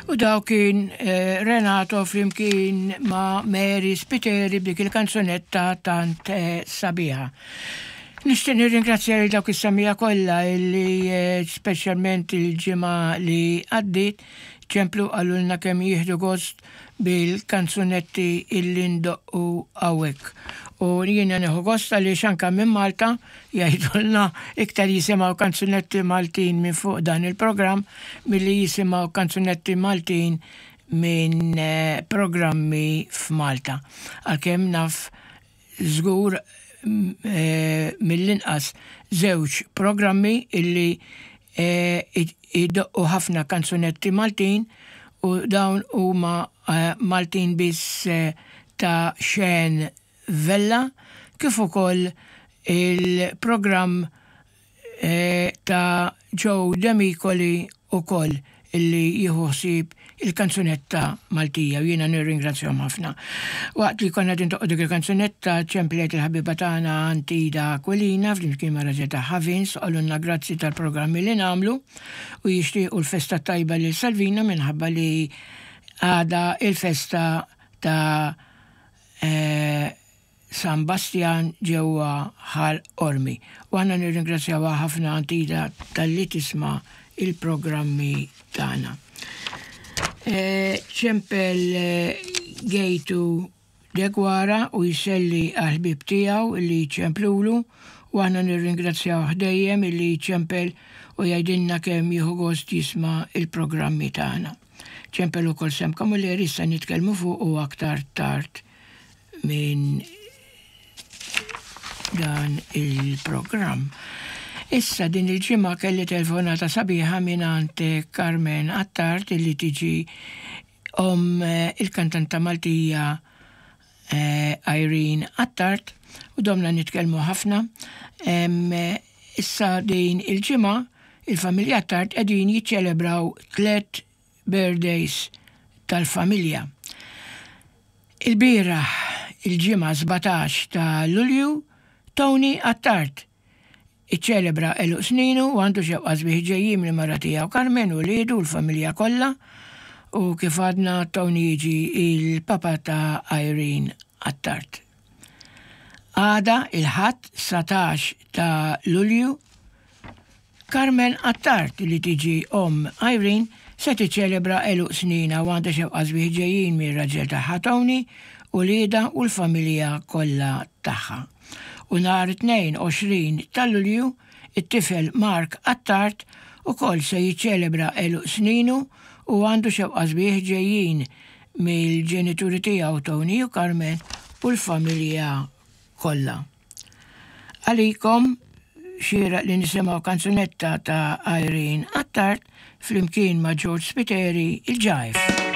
U daw kien Renato flimkien ma' Mary Spiteri b'dik il-kanzunetta tant sabiħa. Nixtieq nirringrazzja lil dawk is-samija kollha illi speċjalment il-ġimgħa li għaddiet ċemplu għallulna kemm jieħdu gost bil-kanzunetti illi ndoqqu hawnhekk. U jiena nieħu gost għaliex anke minn Malta jgħidulna iktar jisimgħu kanzunetti Maltin minn fuq dan il-programm milli jisimgħu kanzunetti Maltin minn programmi f'Malta. Għalkemm naf żgur mill-inqas żewġ programmi illi iddoqqu ħafna kanzunetti Maltin u dawn huma Maltin biss ta' Xen Vella kif ukoll il-programm ta' Joe Demicoli ukoll illi jieħu ħsieb il-kanzunetta Maltija u jiena nirringrazzjahom ħafna. Waqt li konna tintoq dik il-kanzunetta ċemplet il-ħabiba tagħna Antida Aquilina flimkien ma' raġeta Havins qalulna grazzi tal-programmi li nagħmlu u jixtiequ l-festa tajba lil Salvina minħabba li għada il-festa ta' San Bastian ġewwa Ħal Ormi. U għandna nirringrazzjawha ħafna Antida tal-li tisma' il-programmi tagħna. ċempel Gejtu Degwara u jiselli għal-ħbib tiegħu li ċemplulu u għandna nirringrazzjaw dejjem illi ċempel u jgħidilna kemm jieħu gost jisma' il-programmi tagħna. ċempel ukoll Sem Kamulleri issa nitkellmu fuq u aktar tard minn dan il-programm. Issa din il-ġimgħa kelli telefonata sabiħa minant Carmen Attart illi tiġi il-kantanta Maltija Irene Attart u domna nitkellmu ħafna. Issa din il-ġimgħa il-familja Attart qegħdin jiċċelebraw 3 birthdays tal-familja. Il-bieraħ il-ġimgħa 17 ta' Lulju Tony Attart iċċelebra eluq sninu u għandu xewqa sbieħ ġejjin minn mara tiegħu Carmen u liedu l-familja kollha u kif għadna Tony jiġi il-papa ta' Irene Attart. Għada il-ħadd 17 ta' Lulju Carmen Attart li tiġi Irene se tiċċelebra eluq snina u għandha xewqa sbieħ ġejjin minn raġel tagħha Tony u lieda u l-familja kollha tagħha. U nhar 22 ta' Lulju it-tifel Mark Attart ukoll se jiċċelebra eluq sninu u għandu xewqa sbieħ ġejjin mill-ġenituri tiegħu Tony u Carmen u l-familja kollha. Għalikom xieraq li nisimgħu kanzunetta ta' Irene Attart flimkien ma' George Spiteri il-Jive.